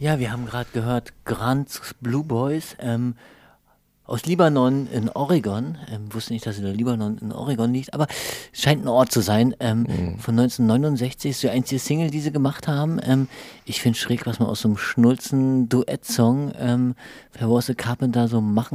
Ja, wir haben gerade gehört, Grants Blue Boys aus Libanon in Oregon. Wusste nicht, dass der Libanon in Oregon liegt, aber scheint ein Ort zu sein. Mhm. Von 1969 ist die einzige Single, die sie gemacht haben. Ich finde schräg, was man aus so einem schnulzen Duettsong Verwurste Carpenter so machen